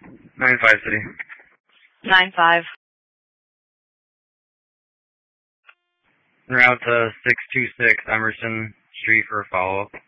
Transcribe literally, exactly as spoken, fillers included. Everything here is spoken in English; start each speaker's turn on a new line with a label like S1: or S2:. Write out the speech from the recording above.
S1: nine five City.
S2: nine five.
S1: Route to six two six Emerson Street for a follow-up.